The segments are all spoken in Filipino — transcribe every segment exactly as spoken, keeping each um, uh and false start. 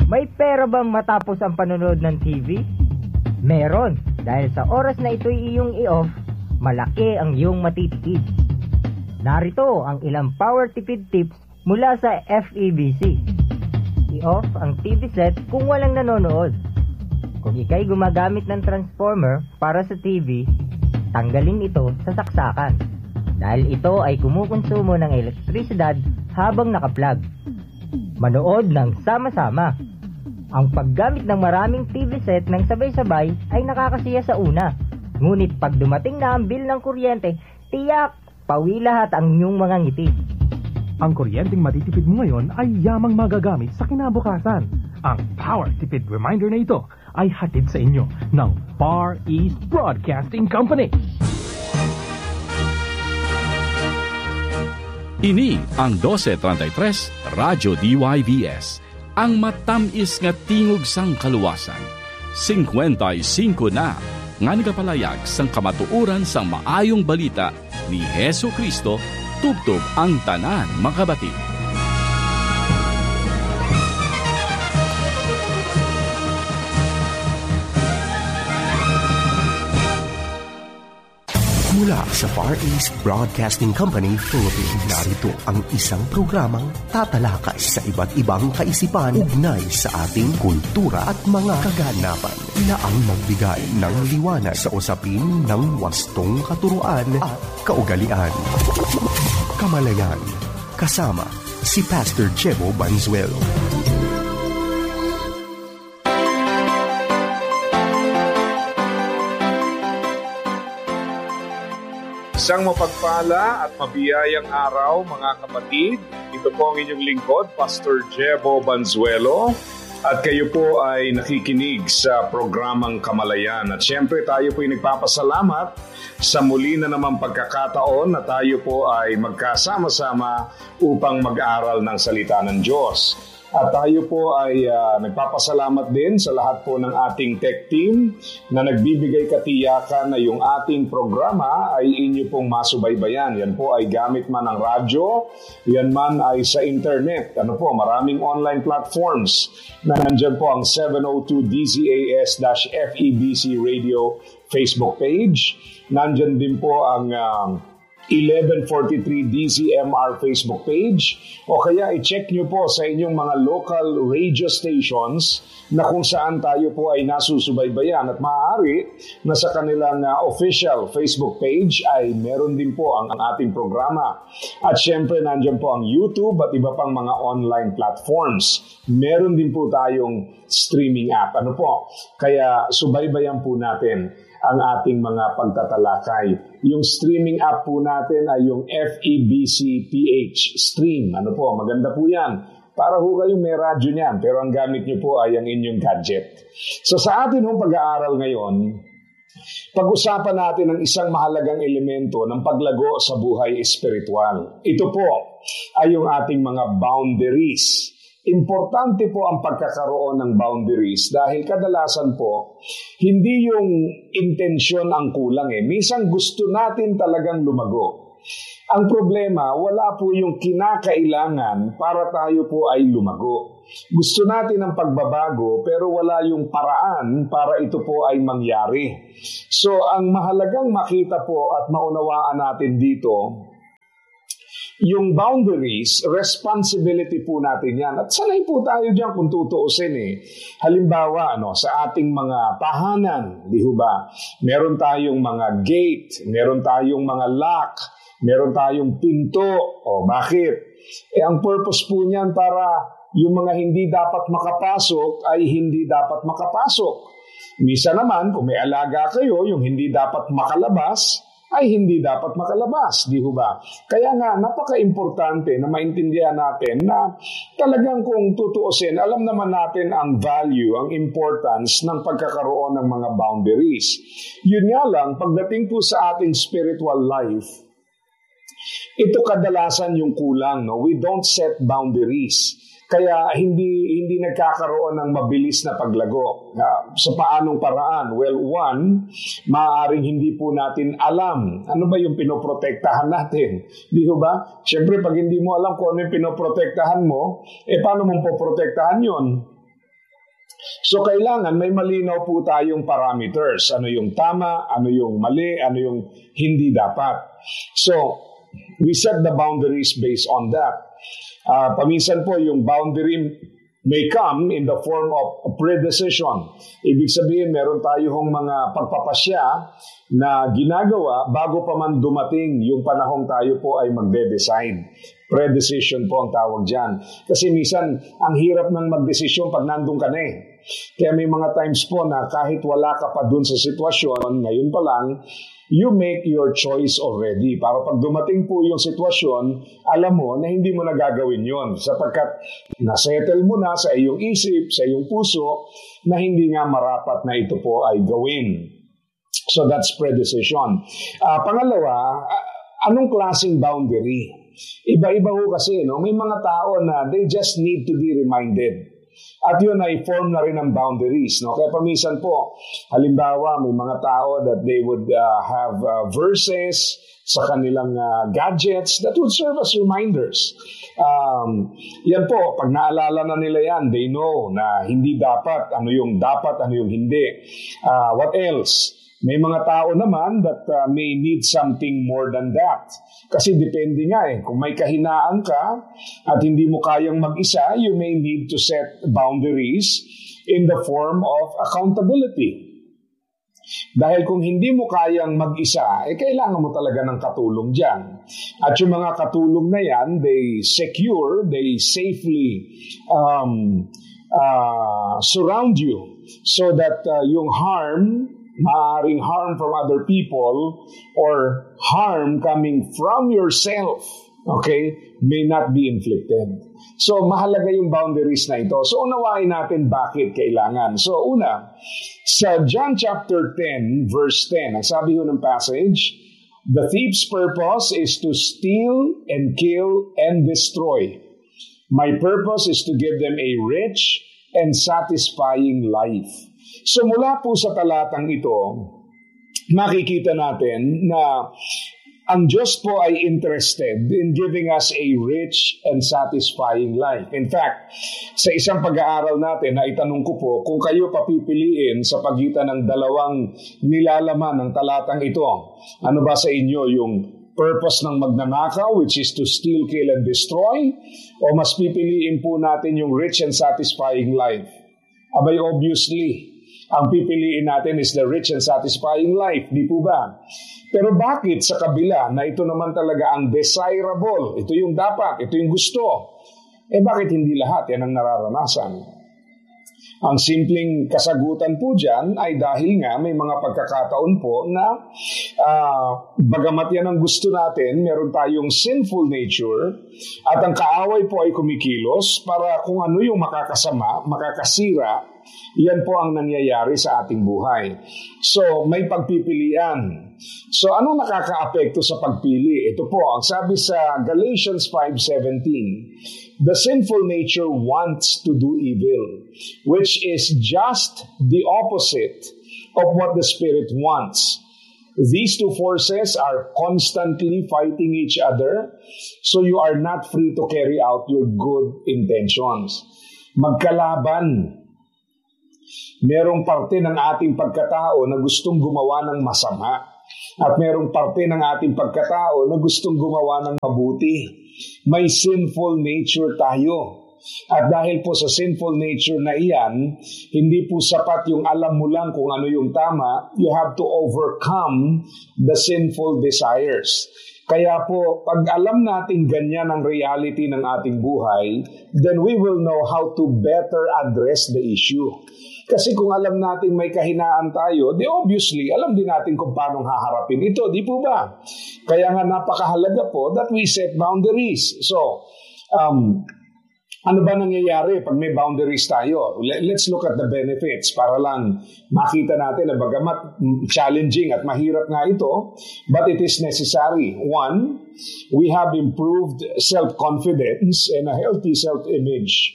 May pera bang matapos ang panonood ng T V? Meron, dahil sa oras na ito'y iyong i-off, malaki ang iyong matitipid. Narito ang ilang power tipid tips mula sa F E B C. I-off ang T V set kung walang nanonood. Kung ikay gumagamit ng transformer para sa T V, tanggalin ito sa saksakan. Dahil ito ay kumukonsumo ng elektrisidad habang naka-plug. Manood ng sama-sama. Ang paggamit ng maraming T V set ng sabay-sabay ay nakakasiya sa una. Ngunit pag dumating na ang bill ng kuryente, tiyak, pawi lahat ang inyong mga ngiti. Ang kuryenteng matitipid mo ngayon ay yamang magagamit sa kinabukasan. Ang Power Tipid Reminder na ito ay hatid sa inyo ng Far East Broadcasting Company. Ini ang twelve thirty-three Radyo D Y V S, ang matamis nga tingog sang kaluwasan. fifty-five na nga nagapalayag sang kamatuuran sang maayong balita ni Hesu Kristo tubtob ang tanan makabati. Mula sa Far East Broadcasting Company, Philippines, narito ang isang programang tatalakay sa iba't ibang kaisipan ugnay sa ating kultura at mga kaganapan na ang magbigay ng liwanag sa usapin ng wastong katuruan at kaugalian. Kamalayan, kasama si Pastor Jebo Banzuelo. Isang mapagpala at mabiyayang araw, mga kapatid. Ito po ang inyong lingkod, Pastor Jebo Banzuelo. At kayo po ay nakikinig sa programang Kamalayan. At syempre tayo po ay nagpapasalamat sa muli na naman pagkakataon na tayo po ay magkasama-sama upang mag-aral ng salita ng Diyos. At tayo po ay uh, nagpapasalamat din sa lahat po ng ating tech team na nagbibigay katiyakan na yung ating programa ay inyo pong masubaybayan. Yan po ay gamit man ng radyo, yan man ay sa internet. Ano po, maraming online platforms na nandyan po ang seven oh two D Z A S F E B C Radio Facebook page. Nandyan din po ang Uh, eleven forty-three D Z M R Facebook page o kaya i-check nyo po sa inyong mga local radio stations na kung saan tayo po ay nasusubaybayan at maaari na sa kanilang uh, official Facebook page ay meron din po ang, ang ating programa. At syempre nandiyan po ang YouTube at iba pang mga online platforms. Meron din po tayong streaming app. Ano po? Kaya subaybayan po natin ang ating mga pagtatalakay. Yung streaming app po natin ay yung F E B C P H Stream. Ano po, maganda po yan. Para ho kayong may radyo niyan, pero ang gamit niyo po ay ang inyong gadget. So sa atin hong pag-aaral ngayon, pag-usapan natin ang isang mahalagang elemento ng paglago sa buhay espiritual. Ito po ay yung ating mga boundaries. Importante po ang pagkakaroon ng boundaries dahil kadalasan po, hindi yung intensyon ang kulang eh. Minsan gusto natin talagang lumago. Ang problema, wala po yung kinakailangan para tayo po ay lumago. Gusto natin ang pagbabago pero wala yung paraan para ito po ay mangyari. So ang mahalagang makita po at maunawaan natin dito, yung boundaries, responsibility po natin yan. At sanay po tayo dyan kung tutuusin eh. Halimbawa, ano, sa ating mga tahanan, di ba? Meron tayong mga gate, meron tayong mga lock, meron tayong pinto. O bakit? Eh ang purpose po niyan para yung mga hindi dapat makapasok ay hindi dapat makapasok. Misa naman, kung may alaga kayo, yung hindi dapat makalabas, ay hindi dapat makalabas, di ba? Kaya nga, napaka-importante na maintindihan natin na talagang kung tutuusin, alam naman natin ang value, ang importance ng pagkakaroon ng mga boundaries. Yun nga lang, pagdating po sa ating spiritual life, ito kadalasan yung kulang, no? We don't set boundaries. Kaya hindi hindi nagkakaroon ng mabilis na paglago. Uh, sa paanong paraan? Well, one, maaaring hindi po natin alam ano ba yung pinoprotektahan natin. Di ba? Siyempre, pag hindi mo alam kung ano yung pinoprotektahan mo, eh paano mong poprotektahan yun? So kailangan may malinaw po tayong parameters. Ano yung tama, ano yung mali, ano yung hindi dapat. So, we set the boundaries based on that. Uh, paminsan po yung boundary may come in the form of pre-decision. Ibig sabihin, meron tayong mga pagpapasya na ginagawa bago pa man dumating yung panahong tayo po ay magde-decide. Pre-decision po ang tawag dyan. Kasi minsan, ang hirap ng mag-desisyon pag nandun ka na eh. Kaya may mga times po na kahit wala ka pa dun sa sitwasyon, ngayon pa lang, you make your choice already. Para pag dumating po yung sitwasyon, alam mo na hindi mo na gagawin yun. Sapagkat nasettle mo na sa iyong isip, sa iyong puso, na hindi nga marapat na ito po ay gawin. So that's pre-decision. Uh, pangalawa, uh, anong klaseng boundary? Iba-iba ho kasi, no? May mga tao na they just need to be reminded. At yun ay form na rin ng boundaries. No? Kaya paminsan po, halimbawa, may mga tao that they would uh, have uh, verses sa kanilang uh, gadgets that would serve as reminders. Um, yan po, pag naalala na nila yan, they know na hindi dapat, ano yung dapat, ano yung hindi. Uh, what else? May mga tao naman that uh, may need something more than that. Kasi depende nga eh. Kung may kahinaan ka at hindi mo kayang mag-isa, you may need to set boundaries in the form of accountability. Dahil kung hindi mo kayang mag-isa, eh kailangan mo talaga ng katulong dyan. At yung mga katulong na yan, they secure, they safely um, uh, surround you so that uh, yung harm, maaaring harm from other people or harm coming from yourself, okay, may not be inflicted. So, mahalaga yung boundaries na ito. So, unawain natin bakit kailangan. So, una, sa John chapter ten, verse ten, ang sabi ho ng passage, the thief's purpose is to steal and kill and destroy. My purpose is to give them a rich and satisfying life. So mula po sa talatang ito, makikita natin na ang Diyos po ay interested in giving us a rich and satisfying life. In fact, sa isang pag-aaral natin, na itanong ko po, kung kayo papipiliin sa pagitan ng dalawang nilalaman ng talatang ito, ano ba sa inyo yung purpose ng magnanakaw, which is to steal, kill, and destroy, o mas pipiliin po natin yung rich and satisfying life? Abay, obviously, ang pipiliin natin is the rich and satisfying life, di po ba? Pero bakit sa kabila na ito naman talaga ang desirable, ito yung dapat, ito yung gusto, eh bakit hindi lahat yan ang nararanasan? Ang simpleng kasagutan po dyan ay dahil nga may mga pagkakataon po na uh, bagamat yan ang gusto natin, meron tayong sinful nature at ang kaaway po ay kumikilos para kung ano yung makakasama, makakasira, yan po ang nangyayari sa ating buhay. So, may pagpipilian. So, anong nakakaapekto sa pagpili? Ito po, ang sabi sa Galatians five seventeen, the sinful nature wants to do evil, which is just the opposite of what the Spirit wants. These two forces are constantly fighting each other, so you are not free to carry out your good intentions. Magkalaban. Merong parte ng ating pagkatao na gustong gumawa ng masama. At merong parte ng ating pagkatao na gustong gumawa ng mabuti. May sinful nature tayo. At dahil po sa sinful nature na iyan, hindi po sapat yung alam mo lang kung ano yung tama. You have to overcome the sinful desires. Kaya po, pag alam natin ganyan ang reality ng ating buhay, then we will know how to better address the issue. Kasi kung alam natin may kahinaan tayo, di obviously, alam din natin kung paano haharapin ito, di po ba? Kaya nga napakahalaga po that we set boundaries. So, um, ano ba nangyayari pag may boundaries tayo? Let's look at the benefits para lang makita natin na bagamat challenging at mahirap nga ito, but it is necessary. One, we have improved self-confidence and a healthy self-image.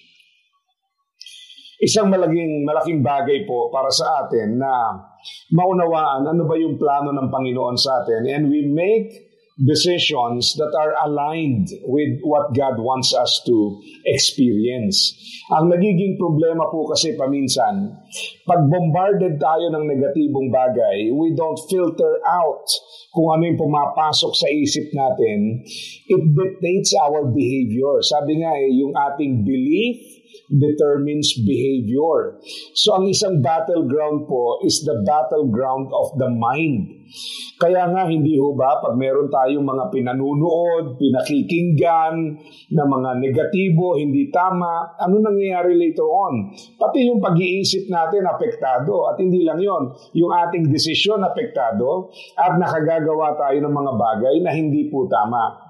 Isang malaking, malaking bagay po para sa atin na maunawaan ano ba yung plano ng Panginoon sa atin, and we make decisions that are aligned with what God wants us to experience. Ang nagiging problema po kasi paminsan, pag bombarded tayo ng negatibong bagay, we don't filter out kung ano yung pumapasok sa isip natin. It dictates our behavior. Sabi nga eh, yung ating belief determines behavior. So ang isang battleground po is the battleground of the mind. Kaya nga hindi ho ba pag meron tayong mga pinanunood, pinakikinggan na mga negatibo, hindi tama, ano nangyayari later on? Pati yung pag-iisip natin apektado at hindi lang yon, yung ating desisyon apektado at nakagagawa tayo ng mga bagay na hindi po tama.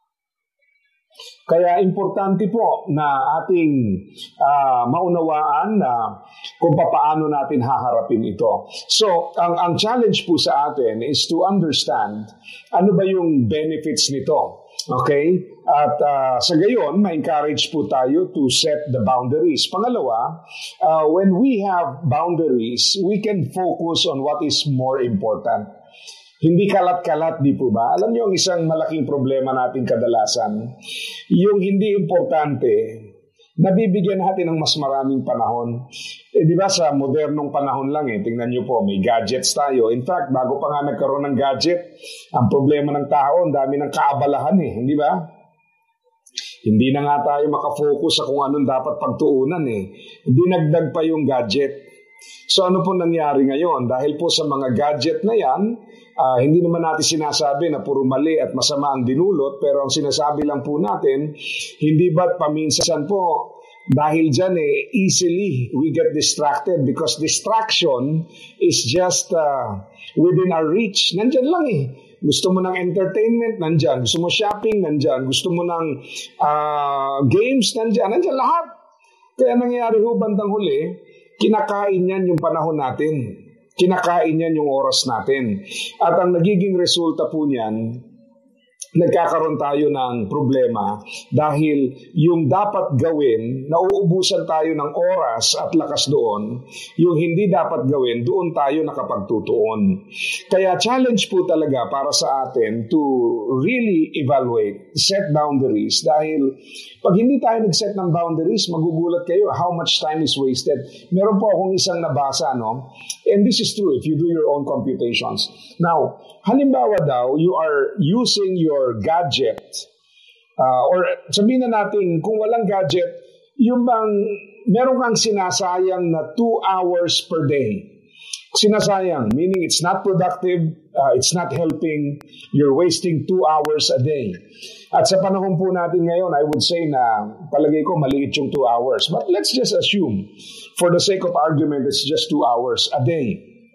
Kaya importante po na ating uh, maunawaan na kung paano natin haharapin ito. So, ang, ang challenge po sa atin is to understand ano ba yung benefits nito. Okay? At uh, sa gayon, ma-encourage po tayo to set the boundaries. Pangalawa, uh, when we have boundaries, we can focus on what is more important. Hindi kalat-kalat, di po ba? Alam niyo, ang isang malaking problema natin kadalasan, yung hindi importante, nabibigyan natin ng mas maraming panahon. Eh, di ba sa modernong panahon lang eh, tingnan niyo po, may gadgets tayo. In fact, bago pa nga nagkaroon ng gadget, ang problema ng tao, ang dami ng kaabalahan eh, hindi ba? Hindi na nga tayo makafocus sa kung anong dapat pagtuunan eh. Dinagdag pa yung gadget. So ano po nangyari ngayon? Dahil po sa mga gadget na yan, uh, hindi naman natin sinasabi na puro mali at masama ang dinulot, pero ang sinasabi lang po natin, hindi ba't paminsan po, dahil dyan eh, easily we get distracted because distraction is just uh, within our reach. Nandyan lang eh. Gusto mo ng entertainment, nandyan. Gusto mo shopping, nandyan. Gusto mo ng uh, games, nandyan. Nandyan lahat. Kaya nangyayari ho bandang huli, kinakain yan yung panahon natin. Kinakain yan yung oras natin. At ang nagiging resulta po niyan, nagkakaroon tayo ng problema dahil yung dapat gawin, nauubusan tayo ng oras at lakas doon, yung hindi dapat gawin, doon tayo nakapagtutuon. Kaya challenge po talaga para sa atin to really evaluate, set boundaries dahil pag hindi tayo nag-set ng boundaries, magugulat kayo how much time is wasted. Meron po akong isang nabasa, no? And this is true if you do your own computations. Now, halimbawa daw, you are using your gadget, uh, or sabihin na natin, kung walang gadget, yung bang, meron kang sinasayang na two hours per day. Sinasayang, meaning it's not productive, uh, it's not helping, you're wasting two hours a day. At sa panahon po natin ngayon, I would say na palagay ko maliit yung two hours. But let's just assume, for the sake of argument, it's just two hours a day.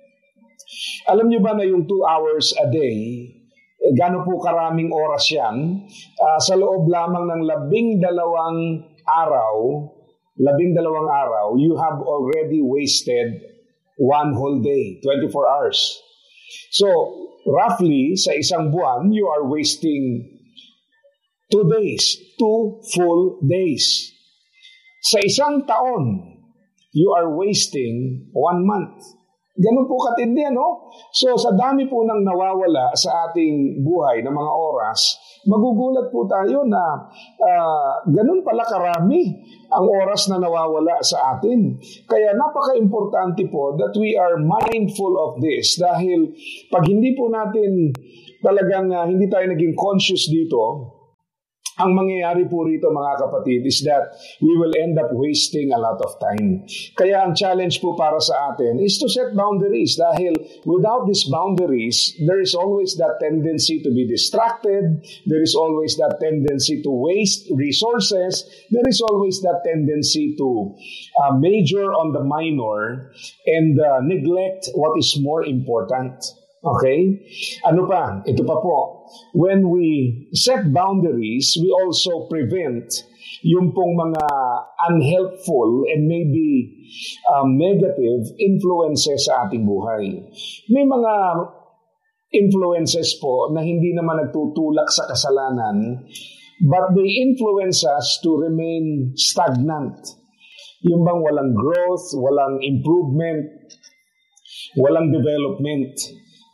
Alam niyo ba na yung two hours a day, eh, gaano po karaming oras yan? Uh, sa loob lamang ng labing dalawang araw, labing dalawang araw, you have already wasted one whole day, twenty-four hours. So, roughly, sa isang buwan, you are wasting two days, two full days. Sa isang taon, you are wasting one month. Ganun po katindi, ano? So, sa dami po nang nawawala sa ating buhay ng mga oras, magugulat po tayo na uh, ganun pala karami ang oras na nawawala sa atin. Kaya napaka-importante po that we are mindful of this dahil pag hindi po natin talagang uh, hindi tayo naging conscious dito, ang mangyayari po rito mga kapatid is that we will end up wasting a lot of time. Kaya ang challenge po para sa atin is to set boundaries dahil without these boundaries, there is always that tendency to be distracted. There is always that tendency to waste resources. There is always that tendency to uh, major on the minor and uh, neglect what is more important. Okay? Ano pa? Ito pa po. When we set boundaries, we also prevent yung pong mga unhelpful and maybe um, negative influences sa ating buhay. May mga influences po na hindi naman nagtutulak sa kasalanan, but they influence us to remain stagnant. Yung bang walang growth, walang improvement, walang development.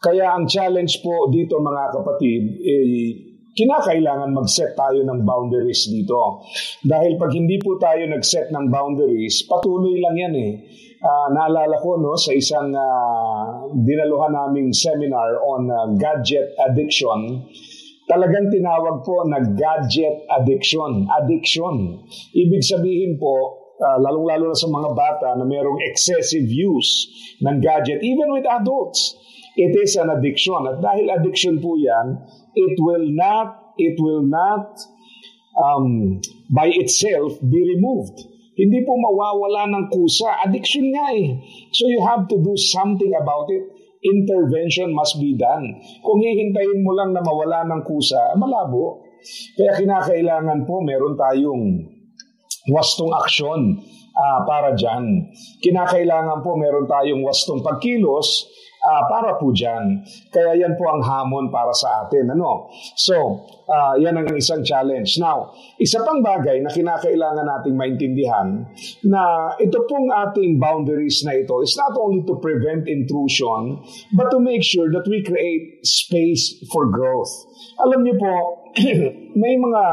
Kaya ang challenge po dito mga kapatid, eh, kinakailangan mag-set tayo ng boundaries dito. Dahil pag hindi po tayo nag-set ng boundaries, patuloy lang yan eh. Uh, naalala ko no, sa isang uh, dinaluhan naming seminar on uh, gadget addiction, talagang tinawag po na gadget addiction. Addiction. Ibig sabihin po, uh, lalong-lalo na sa mga bata na mayroong excessive use ng gadget, even with adults. It is an addiction. At dahil addiction po yan, it will not, it will not um, by itself be removed. Hindi po mawawala ng kusa. Addiction nga eh. So you have to do something about it. Intervention must be done. Kung hihintayin mo lang na mawala ng kusa, malabo. Kaya kinakailangan po meron tayong wastong aksyon uh, para dyan. Kinakailangan po meron tayong wastong pagkilos Uh, para po dyan. Kaya yan po ang hamon para sa atin. Ano? So, uh, yan ang isang challenge. Now, isa pang bagay na kinakailangan nating maintindihan na ito pong ating boundaries na ito is not only to prevent intrusion, but to make sure that we create space for growth. Alam niyo po, may mga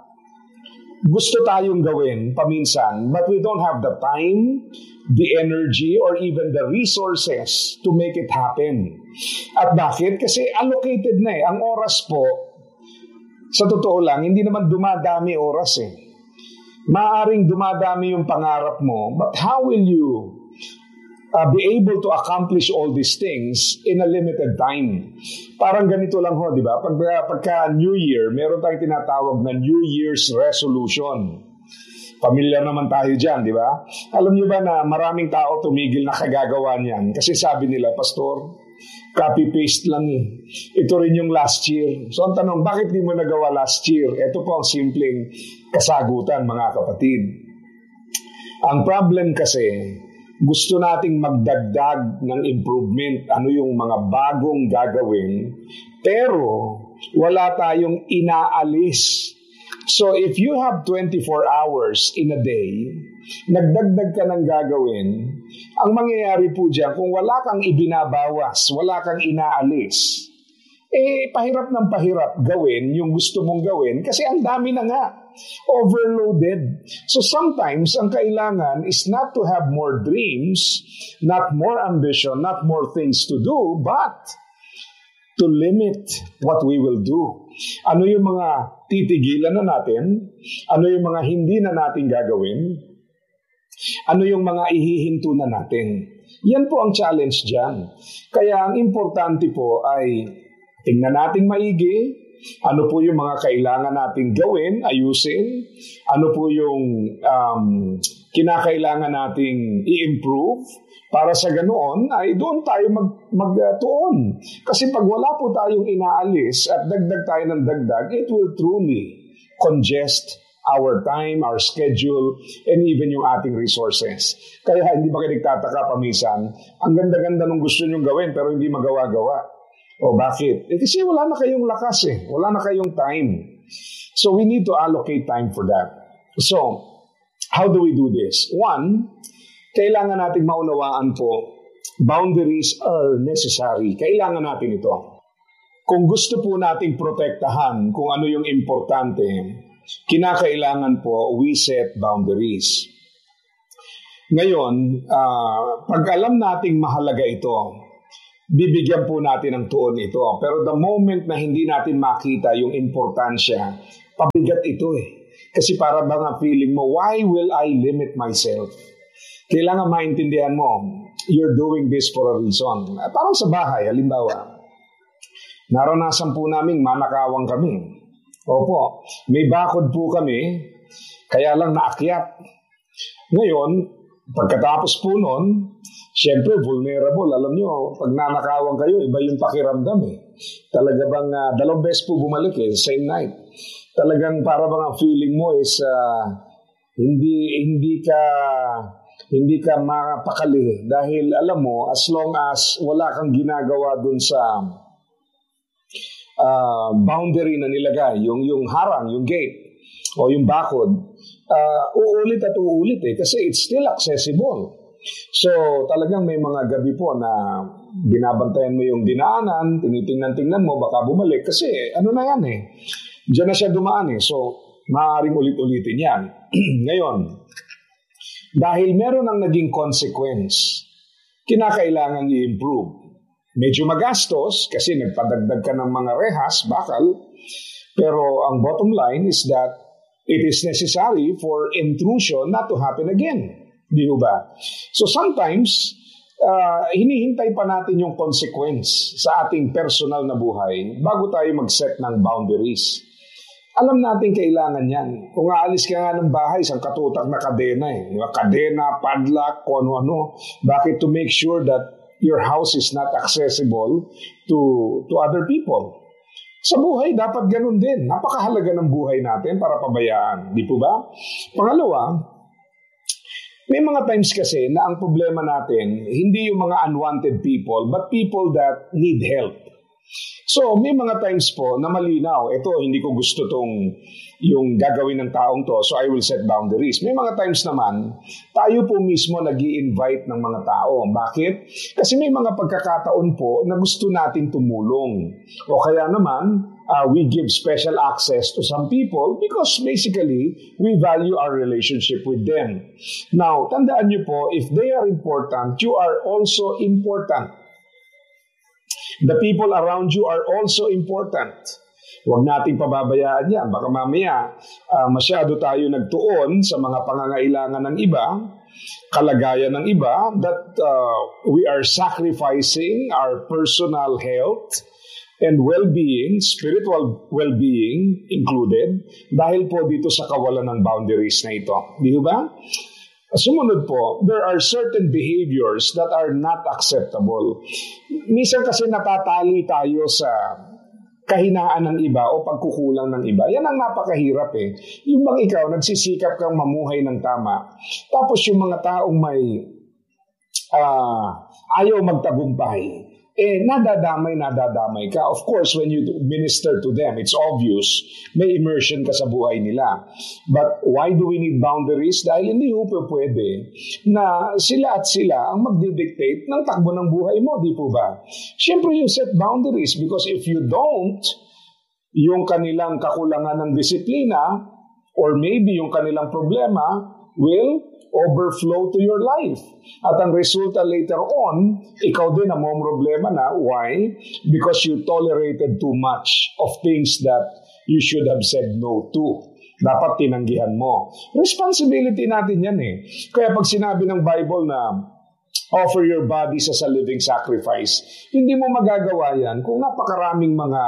gusto tayong gawin paminsan, but we don't have the time, the energy, or even the resources to make it happen. At bakit? Kasi allocated na eh. Ang oras po, sa totoo lang, hindi naman dumadami oras eh. Maaring dumadami yung pangarap mo, but how will you uh, be able to accomplish all these things in a limited time? Parang ganito lang ho, di ba? Pag, pagka New Year, meron tayong tinatawag na New Year's resolution. Pamilyar naman tayo dyan, di ba? Alam niyo ba na maraming tao tumigil na kagagawa niyan? Kasi sabi nila, Pastor, copy-paste lang eh. Ito rin yung last year. So ang tanong, bakit di mo nagawa last year? Ito po ang simpleng kasagutan, mga kapatid. Ang problem kasi, gusto nating magdagdag ng improvement. Ano yung mga bagong gagawin? Pero wala tayong inaalis. So if you have twenty-four hours in a day, nagdagdag ka ng gagawin, ang mangyayari po dyan, kung wala kang ibinabawas, wala kang inaalis, eh pahirap ng pahirap gawin yung gusto mong gawin kasi ang dami na nga, overloaded. So sometimes ang kailangan is not to have more dreams, not more ambition, not more things to do, but to limit what we will do. Ano yung mga titigilan na natin? Ano yung mga hindi na natin gagawin? Ano yung mga ihihinto na natin? Yan po ang challenge dyan. Kaya ang importante po ay tingnan natin maigi, ano po yung mga kailangan nating gawin, ayusin, ano po yung um, kinakailangan nating i-improve, para sa ganoon ay doon tayo mag, magtuon. Kasi pag wala po tayong inaalis at dagdag tayo ng dagdag, it will truly congest our time, our schedule, and even yung ating resources. Kaya hindi ba kayo nagtataka paminsan, ang ganda-ganda ng gusto nyong gawin pero hindi magawa-gawa. O bakit? Eh kasi wala na kayong lakas eh. Wala na kayong time. So we need to allocate time for that. So, how do we do this? One, kailangan nating maunawaan po, boundaries are necessary. Kailangan natin ito. Kung gusto po nating protektahan kung ano yung importante, kinakailangan po we set boundaries. Ngayon, uh, pag alam nating mahalaga ito, bibigyan po natin ng tuon ito. Pero the moment na hindi natin makita yung importansya, pabigat ito eh. Kasi para ba nga feeling mo, why will I limit myself? Kailangan maintindihan mo, you're doing this for a reason. Parang sa bahay, halimbawa, naranasan po namin manakawang kami. Opo, may bakod po kami, kaya lang naakyat. Ngayon, pagkatapos po nun, siyempre vulnerable. Alam nyo, pag nanakawang kayo, iba yung pakiramdam eh. Talaga bang, uh, dalawang beses po bumalik eh, same night. Talagang para bang ang feeling mo is, uh, hindi, hindi ka... hindi ka mapakali dahil alam mo, as long as wala kang ginagawa dun sa uh, boundary na nilagay, yung, yung harang, yung gate, o yung bakod, uh, uulit at uulit eh, kasi it's still accessible. So, talagang may mga gabi po na binabantayan mo yung dinaanan, tinitingnan-tingnan mo, baka bumalik. Kasi ano na yan eh, diyan na siya dumaan eh. So, maaaring ulit-ulitin yan. Ngayon, dahil meron ang naging consequence, kinakailangan i-improve. Medyo magastos kasi nagpadagdag ka ng mga rehas, bakal, pero ang bottom line is that it is necessary for intrusion not to happen again. Di ba? So sometimes, uh, hinihintay pa natin yung consequence sa ating personal na buhay bago tayo mag-set ng boundaries. Alam natin kailangan yan. Kung aalis ka nga ng bahay, isang katutak na kadena eh. Kadena, padlock, kung ano-ano. Bakit? To make sure that your house is not accessible to to other people. Sa buhay, dapat ganun din. Napakahalaga ng buhay natin para pabayaan. Di po ba? Pangalawa, may mga times kasi na ang problema natin, hindi yung mga unwanted people, but people that need help. So, may mga times po na malinaw, ito, hindi ko gusto tong yung gagawin ng taong to, so I will set boundaries. May mga times naman, tayo po mismo nag-i-invite ng mga tao. Bakit? Kasi may mga pagkakataon po na gusto natin tumulong. O kaya naman, uh, we give special access to some people because basically, we value our relationship with them. Now, tandaan niyo po, if they are important, you are also important. The people around you are also important. Huwag nating pababayaan yan. Baka mamaya uh, masyado tayo nagtuon sa mga pangangailangan ng iba, kalagayan ng iba, that uh, we are sacrificing our personal health and well-being, spiritual well-being included, dahil po dito sa kawalan ng boundaries na ito. Di ba? Sumunod po, there are certain behaviors that are not acceptable. Minsan kasi natatali tayo sa kahinaan ng iba o pagkukulang ng iba. Yan ang napakahirap eh. Yung bang ikaw, nagsisikap kang mamuhay ng tama, tapos yung mga taong may uh, ayaw magtagumpay, eh nadadamay, nadadamay ka. Of course, when you minister to them, it's obvious, may immersion ka sa buhay nila. But why do we need boundaries? Dahil hindi po pwede na sila at sila ang magdidictate ng takbo ng buhay mo, di po ba? Siyempre, you set boundaries because if you don't, yung kanilang kakulangan ng disiplina or maybe yung kanilang problema will overflow to your life. At ang resulta later on, ikaw din ang may problema na. Why? Because you tolerated too much of things that you should have said no to. Dapat tinanggihan mo. Responsibility natin yan eh. Kaya pag sinabi ng Bible na offer your bodies as a living sacrifice, hindi mo magagawa yan kung napakaraming mga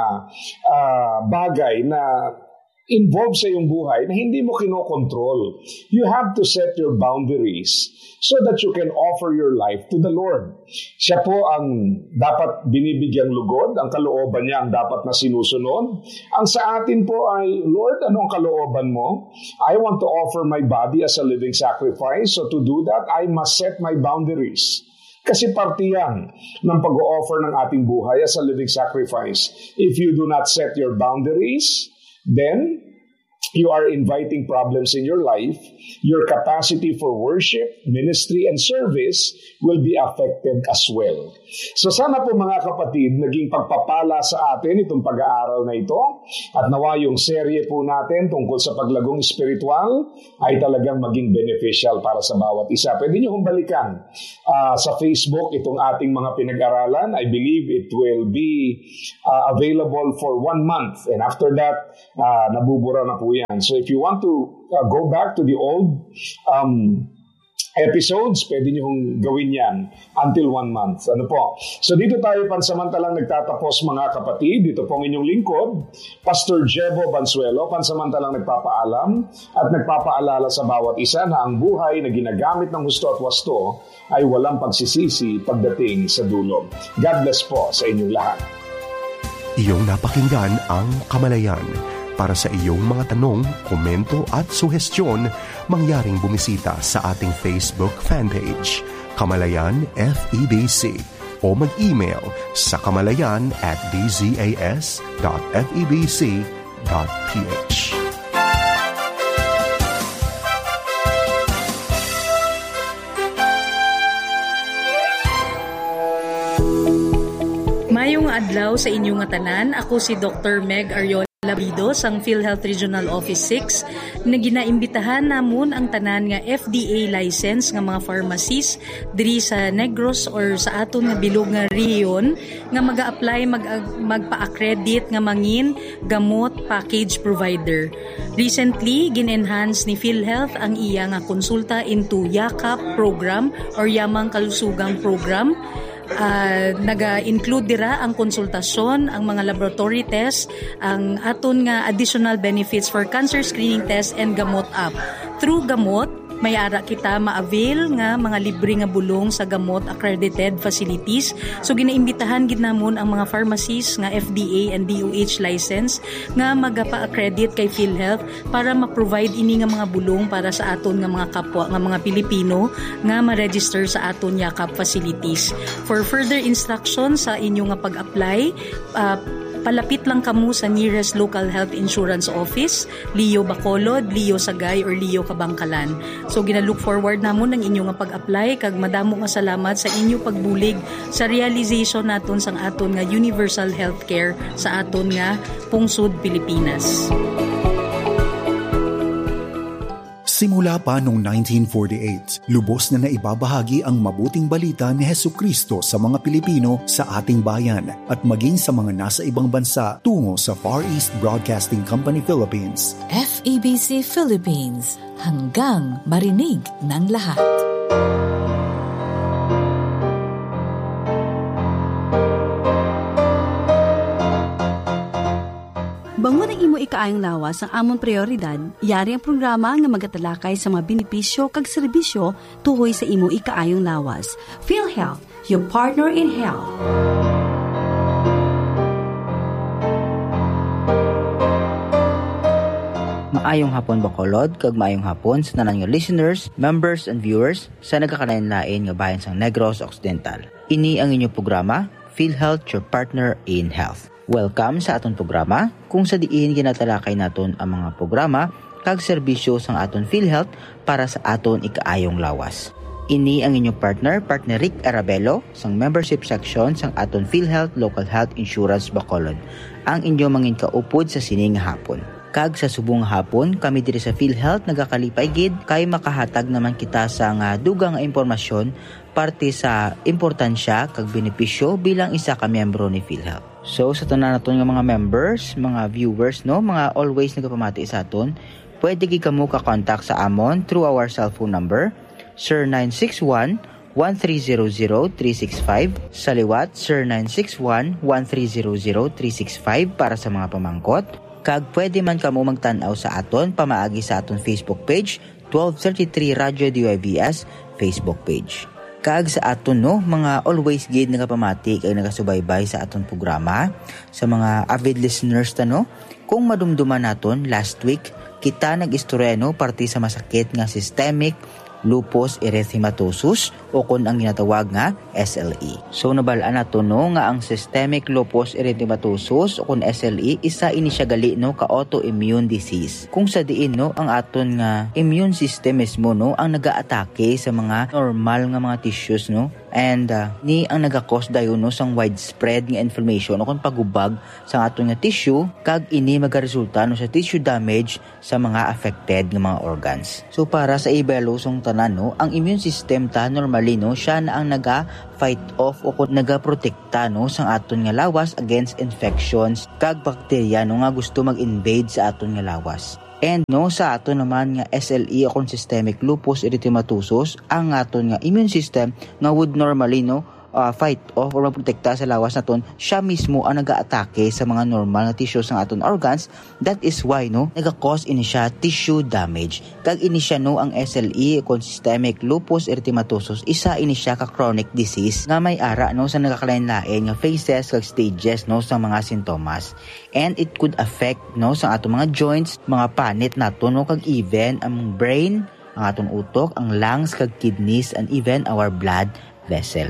uh, bagay na involved sa iyong buhay na hindi mo kinokontrol. You have to set your boundaries so that you can offer your life to the Lord. Siya po ang dapat binibigyang lugod, ang kalooban niya ang dapat na sinusunod. Ang sa atin po ay, Lord, anong kalooban mo? I want to offer my body as a living sacrifice. So to do that, I must set my boundaries. Kasi parte yan ng pag-o-offer ng ating buhay as a living sacrifice. If you do not set your boundaries, then you are inviting problems in your life. Your capacity for worship, ministry, and service will be affected as well. So sana po mga kapatid, naging pagpapala sa atin itong pag-aaral na ito. At nawa yung serye po natin tungkol sa paglagong espiritual ay talagang maging beneficial para sa bawat isa. Pwede nyo kong balikan uh, sa Facebook itong ating mga pinag-aralan. I believe it will be uh, available for one month. And after that, uh, nabubura na po yan. So if you want to uh, go back to the old um, episodes, pwede nyo kong gawin yan until one month. Ano po? So dito tayo pansamantalang nagtatapos mga kapatid. Dito po ang inyong lingkod, Pastor Jebo Banzuelo, pansamantalang nagpapaalam at nagpapaalala sa bawat isa na ang buhay na ginagamit ng husto at wasto ay walang pagsisisi pagdating sa dulo. God bless po sa inyong lahat. Iyong napakinggan ang Kamalayan. Para sa iyong mga tanong, komento at suhestyon, mangyaring bumisita sa ating Facebook fanpage, Kamalayan F E B C, o mag-email sa kamalayan at d z a s dot f e b c dot p h. maadlaw sa inyong nga tanan. Ako si Doctor Meg Ariola Labrido sang PhilHealth Regional Office six na ginaimbitahan namon ang tanan nga F D A license nga mga pharmacies diri sa Negros or sa aton nga bilog nga rehiyon nga mag-a-apply mag magpa-accredit nga mangin gamot package provider. Recently, gin-enhance ni PhilHealth ang iya nga konsulta into YAKAP program or Yamang Kalusugang program. Uh, naga-include dira ang konsultasyon, ang mga laboratory tests, ang aton nga additional benefits for cancer screening test and gamot app. Through gamot, may ara kita ma-avail nga mga libre nga bulong sa gamot accredited facilities. So ginaimbitahan gid namon ang mga pharmacies nga F D A and D O H license nga magapa-accredit kay PhilHealth para ma-provide ini nga mga bulong para sa aton nga mga kapwa nga mga Pilipino nga ma-register sa aton YAKAP facilities. For further instructions sa inyo nga pag-apply, uh, palapit lang kamo sa nearest local health insurance office, Leo Bacolod, Leo Sagay, or Leo Kabangkalan. So gina-look forward namon ang inyo nga pag-apply kag madamo nga salamat sa inyo pagbulig sa realization naton sang aton nga universal healthcare sa aton nga pungsod Pilipinas. Simula pa noong nineteen forty-eight, lubos na naibabahagi ang mabuting balita ni Hesukristo sa mga Pilipino sa ating bayan at maging sa mga nasa ibang bansa tungo sa Far East Broadcasting Company Philippines. F E B C Philippines, hanggang marinig ng lahat. Bangon ang imo ikaayong lawas ang amon prioridad, yari ang programa nga magatalakay sa mga benepisyo kag serbisyo tuhoy sa imo ikaayong lawas. PhilHealth, your partner in health. Maayong hapon Bacolod, kag maayong hapon sa tanan nga listeners, members and viewers sa nagakalain-lain nga bayan sang Negros Occidental. Ini ang inyong programa, PhilHealth, your partner in health. Welcome sa aton programa kung sa diin ginatalakay naton ang mga programa kag serbisyo sang aton PhilHealth para sa aton ikaayong lawas. Ini ang inyong partner, partner Rick Arabelo sang membership section sang aton PhilHealth Local Health Insurance Bacolod. Ang inyong mangin kaupod sa sining hapon. Kag sa subong hapon, kami diri sa PhilHealth nagakalipay gid kay makahatag naman kita sa nga dugang nga impormasyon parte sa importansya kag benepisyo bilang isa ka miyembro ni PhilHealth. So sa tanan naton nga mga members, mga viewers no, mga always nagapamati sa aton, pwede gid kamo ka-contact sa amon through our cell phone number zero nine six one, one three zero zero, three six five, sa liwat zero nine six one, one three zero zero, three six five para sa mga pamangkot. Kag pwede man kamo magtan-aw sa aton pamaagi sa aton Facebook page twelve thirty-three Radio D Y V S Facebook page. Kag sa aton no, mga always gid nagapamati kay nagasubaybay sa aton programa, sa mga avid listeners ta no, kung madumduman naton last week kita nag-istorya no parte sa masakit nga systemic lupus erythematosus o kung ang ginatawag nga S L E. So nabalaan nato no nga ang systemic lupus erythematosus o kung S L E isa ini siya gali no ka autoimmune disease. Kung sa diin no ang aton nga immune system mismo no ang nagaatake sa mga normal nga mga tissues no, and uh, ni ang nagakos dayon no sang widespread nga inflammation o kung pagubag sa aton nga tissue kag ini magaresulta no sa tissue damage sa mga affected nga mga organs. So para sa ibalusong tanan no, ang immune system ta normally no siya na ang naga-fight off o kung naga-protekta no sang aton nga lawas against infections kag bakterya no nga gusto mag-invade sa aton nga lawas. And no sa aton naman nga S L E o kung systemic lupus erythematosus, ang aton nga immune system nga would normally no uh, fight off or magprotekta sa lawas naton, siya mismo ang nag-aatake sa mga normal na tissues ng aton organs. That is why no naga-cause ini siya tissue damage. Kag ini siya no ang S L E kung systemic lupus erythematosus, isa ini siya ka chronic disease nga may ara no sa nagakalain-lain nga phases kag stages no sa mga sintomas. And it could affect no sa aton mga joints, mga panit naton no kag even ang brain, ang aton utok, ang lungs kag kidneys, and even our blood vessels.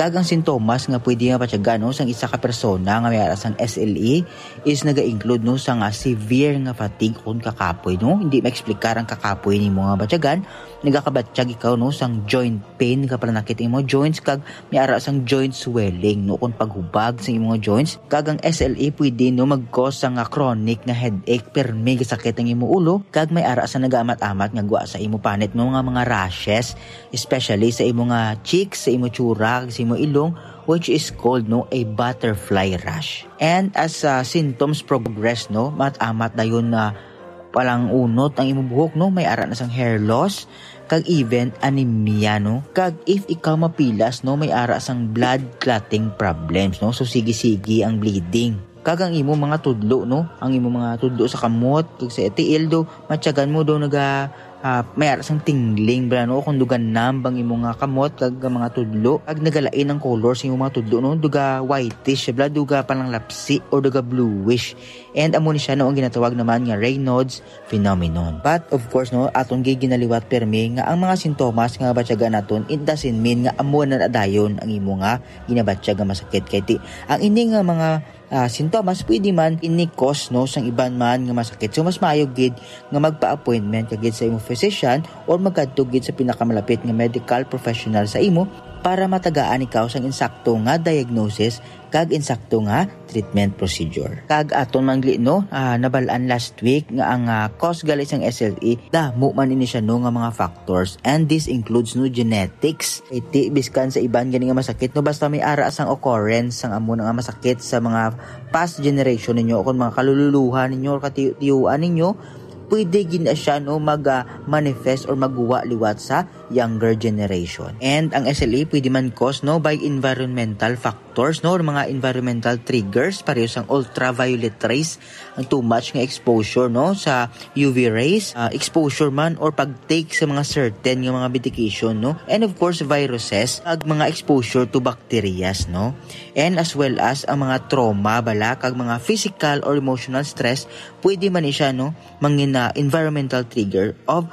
Kag ang sintomas nga pwede nga patyaga no sang isa ka persona nga may ara sang S L E is naga-include no sa nga severe nga fatigue kun kakapoy no. Hindi maeksplikar ang kakapoy nimo nga batyagan. Nagakabatsyag ikaw no sang joint pain kapag nakita imo joints kag may ara sang joint swelling no kun paghubag sa imo joints. Kag ang S L E pwede no mag-cause sang chronic nga headache permi sakit ang imo ulo kag may ara sa nagaamat-amat nga guwa sa imo panit no nga mga rashes especially sa imo nga cheeks, sa imo tsura, sa imo ilong which is called no a butterfly rash. And as uh, symptoms progress no mat-amat dayon na palang unot ang imo buhok no may ara na sang hair loss kag even anemia no kag if ikaw mapilas no may ara sang blood clotting problems no so sige-sige ang bleeding kag ang imo mga tudlo no ang imo mga tudlo sa kamot kag sa tiil do matyagan mo do naga Uh, may ara sang tingling bala no kung dugan nambang imo nga kamot kag mga tudlo kag nagalain ang color sa imo mga tudlo no duga whitish bala duga palang lapsi or duga bluish and amo ni siya no ang ginatawag naman nga Raynaud's phenomenon. But of course no aton gi ginaliwat permi nga ang mga sintomas nga batyaga naton it doesn't mean nga amo na dayon ang imo nga ginabatya nga masakit kay ti ang ini nga mga Uh, sintomas pwede man ini-cause no sang iban man nga masakit. So mas maayo gid nga magpa-appointment kagid sa imo physician or magkadto gid sa pinakamalapit nga medical professional sa imo para matagaan ikaw sang insakto nga diagnosis kag insakto nga treatment procedure. Kag aton mangli no uh, nabalaan last week nga ang uh, cause gali sang S L E damo man ini siya no nga mga factors and this includes no genetics. Iti biskan sa iban gani nga masakit no basta may ara sang occurrence sang amo nga masakit sa mga past generation ninyo o kung mga kalululuhan ninyo or katiyuan ninyo pwede gina siya no mag-manifest uh, or magguwa-liwat sa younger generation. And ang S L E pwede man cause no by environmental factors no or mga environmental triggers pareho sang ultraviolet rays ang too much nga exposure no sa U V rays, uh, exposure man or pagtake sa mga certain nga mga medication no and of course viruses ag mga exposure to bacterias no and as well as ang mga trauma bala kag mga physical or emotional stress pwede man ni siya no mangina environmental trigger of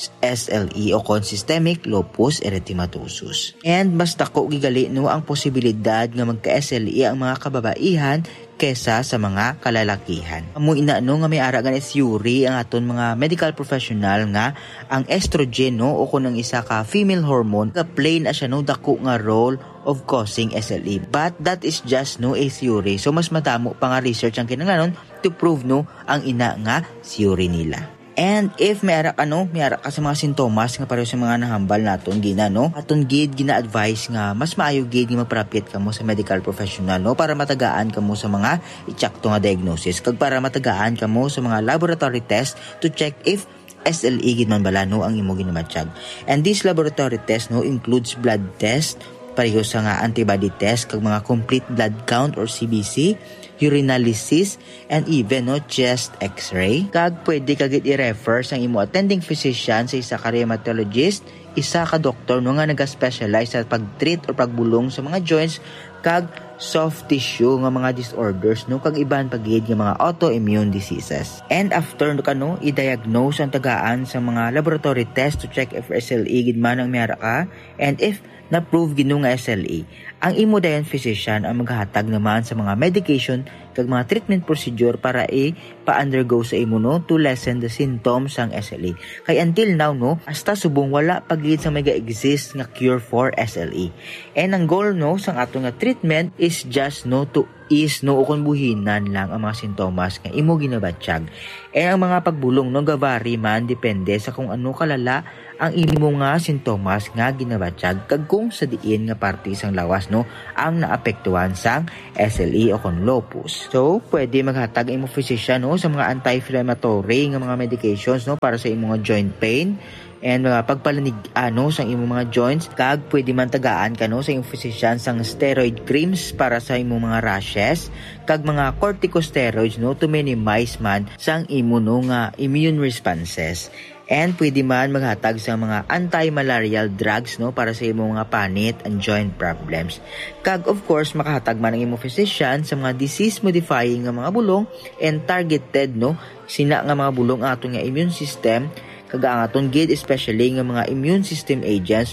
S L E o kon systemic lupus erythematosus. And mas dako gigali no ang posibilidad nga magka-S L E ang mga kababaihan kesa sa mga kalalakihan. Amo ina no nga may ara gan theory ang aton mga medical professional nga ang estrogen no o kun ang isa ka female hormone ka play na siya no dako nga role of causing S L E. But that is just no a theory. So mas matamo pa nga research ang kinahanglan to prove no ang ina nga theory nila. And if may ara ka no, may ara ka sa mga sintomas nga pareho sa mga nahambal naton gina no, aton gid gina-advise nga mas maayo gid nga magparapit kamo sa medical professional no para matagaan kamo sa mga itsakto nga diagnosis kag para matagaan kamo sa mga laboratory test to check if S L E gid man bala no ang imo ginamatsyag. And this laboratory test no includes blood test, pareho sa nga antibody test kag mga complete blood count or C B C, urinalysis, and even no chest x-ray. Kag pwede kagit i-refer sa imo attending physician sa isa ka rheumatologist, isa ka doktor no nga naga-specialize sa pag-treat or pagbulong sa mga joints kag soft tissue nga mga disorders no kag iban pagid nga mga autoimmune diseases. And after no kano i-diagnose ang tagaan sa mga laboratory test to check if S L E gid man ang mayara ka and if na-prove gino nga S L E, ang imo dayon physician ang maghatag naman sa mga medication kag mga treatment procedure para i-pa-undergo sa imo no to lessen the symptoms sang S L E. Kay until now no, hasta subong wala pagid sa mega exist nga cure for S L E. And ang goal no sang ato nga treatment is just no to is no ukon buhinan lang ang mga sintomas nga imo ginabatsyag. E ang mga pagbulong no gavari man depende sa kung ano kalala ang imo nga sintomas nga ginabatsyag kag kung sa diin nga parte sang lawas no ang naapektuhan sang S L E o kon lupus. So pwede maghatag imo physician no sa mga anti-inflammatory nga mga medications no para sa imo nga joint pain and mga pagpalanig ano sa imo mga joints kag pwede man tagaan kano sa imo physician sang steroid creams para sa imo mga rashes kag mga corticosteroids no to minimize man sang imo no nga immune responses. And pwede man maghatag sa mga anti-malarial drugs no para sa imo mga panit and joint problems. Kag of course makahatag man ang imo physician sa mga disease modifying nga mga bulong and targeted no sina nga mga bulong aton nga immune system kag ang aton gid especially nga mga immune system agents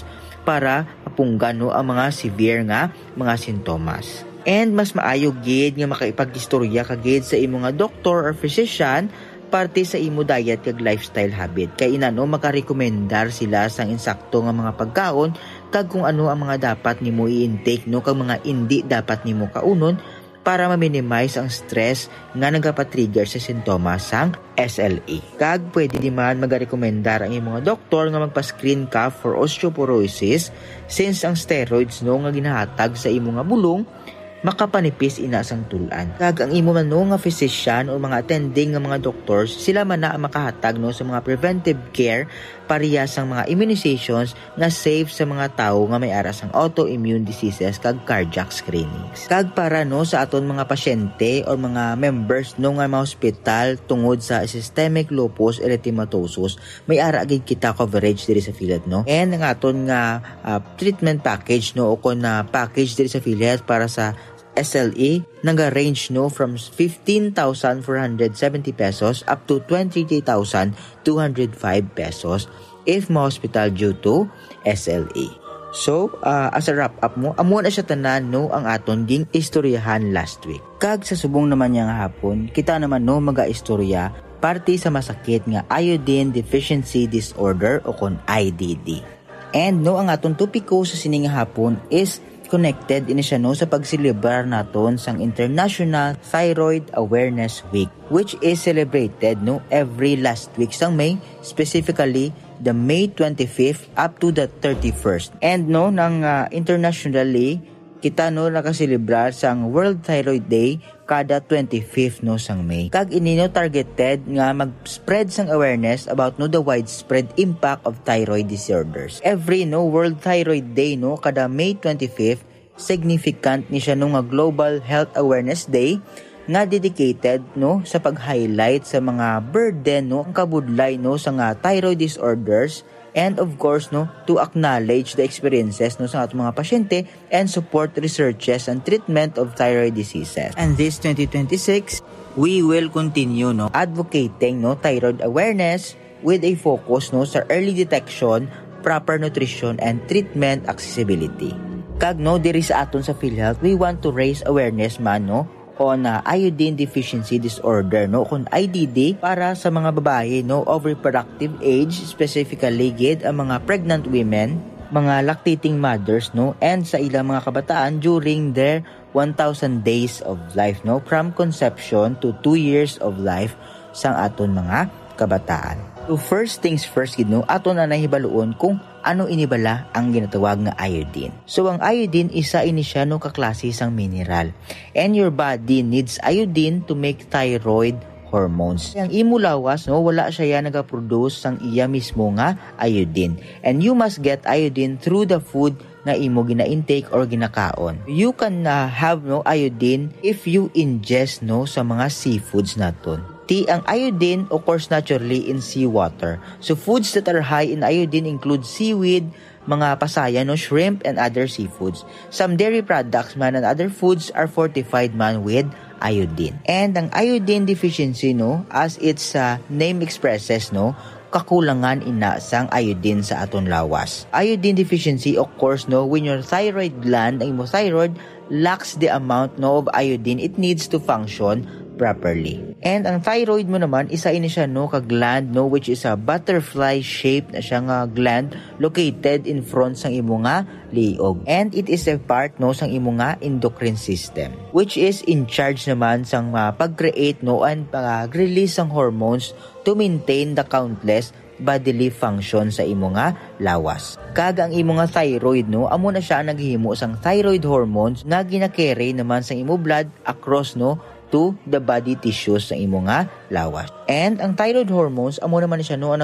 para mapunggan no ang mga severe nga mga sintomas. And mas maayo gid nga makaipag-istorya ka gid sa imo nga doktor or physician parte sa imo diet kag lifestyle habit. Kay inano makarekomendar sila sang insakto nga mga pagkaon kag kung ano ang mga dapat nimo i-intake no kag mga hindi dapat nimo kaunon para ma-minimize ang stress nga nagapatrigger sa sintomas sang S L E. Kag pwede di man magarekomendar ang imong mga doktor nga magpa-screen ka for osteoporosis since ang steroids no nga ginahatag sa imong nga bulong makapanipis ina sang tulan. Kag ang imo man no nga physician o mga attending nga mga doctors, sila man na makahatag no sa mga preventive care parehas sang mga immunizations nga safe sa mga tawo nga may aras ang autoimmune diseases kag cardiac screenings. Kag para no sa aton mga pasyente o mga members no nga mga hospital tungod sa systemic lupus erythematosus, may ara gid kita coverage diri sa Philhealth no. And ang aton nga uh, treatment package no o kon na uh, package diri sa Philhealth para sa S L E naga-range no from fifteen thousand four hundred seventy pesos up to twenty-three thousand two hundred five pesos if ma-hospital due to S L E. So, uh, as a wrap up mo, amo na siya tanan no ang aton ging istoryahan last week. Kag sa subong naman niya nga hapon, kita naman no maga-istorya parte sa masakit nga iodine deficiency disorder o kon I D D. And no ang aton topiko sa sining hapon is connected ini siya no sa pagselebrar naton sang International Thyroid Awareness Week, which is celebrated no every last week sang May, specifically the May twenty-fifth up to the thirty-first. And no nang uh, internationally kita no nakaselebrar sang World Thyroid Day kada twenty-fifth no sang May. Kag ini no targeted nga mag-spread sang awareness about no the widespread impact of thyroid disorders. Every no World Thyroid Day no kada May twenty-fifth, significant ni siya no nga Global Health Awareness Day nga dedicated no sa pag-highlight sa mga burden no ang kabudlay no sa nga thyroid disorders. And of course, no, to acknowledge the experiences no sa ating mga pasyente and support researches and treatment of thyroid diseases. And this twenty twenty-six, we will continue no advocating no thyroid awareness with a focus no sa early detection, proper nutrition and treatment accessibility. Kag no diri sa aton sa PhilHealth, we want to raise awareness man no on uh, iodine deficiency disorder no kon I D D para sa mga babae no of reproductive age, specifically gid ang mga pregnant women, mga lactating mothers no and sa ilang mga kabataan during their one thousand days of life no from conception to two years of life sang aton mga kabataan. So first things first gid no aton na nahibaluon kung ano inibala ang ginatawag nga iodine. So ang iodine isa ini siya no kaklase sang mineral. And your body needs iodine to make thyroid hormones. Ang imo lawas no wala siya ya nagaproduce sang iya mismo nga iodine. And you must get iodine through the food na imo gina-intake or ginakaon. You can uh, have no iodine if you ingest no sa mga seafoods naton. Ti ang iodine occurs naturally in seawater. So foods that are high in iodine include seaweed, mga pasaya, no, shrimp, and other seafoods. Some dairy products man and other foods are fortified man with iodine. And ang iodine deficiency, no, as its uh, name expresses, no, kakulangan ina sang iodine sa aton lawas. Iodine deficiency occurs no when your thyroid gland, ang imo thyroid, lacks the amount no of iodine it needs to function properly. And ang thyroid mo naman, isa ini siya no ka gland no which is a butterfly shape na siya nga gland located in front sang imo nga liog. And it is a part no sang imo nga endocrine system which is in charge naman sang uh, pag-create no and pag-release sang hormones to maintain the countless bodily function sa imo nga lawas. Kag ang imo nga thyroid no amo na siya naghihimo sang thyroid hormones nga gina-carry naman sang imo blood across no to the body tissues sa imo nga lawas. And ang thyroid hormones amo naman siya no ang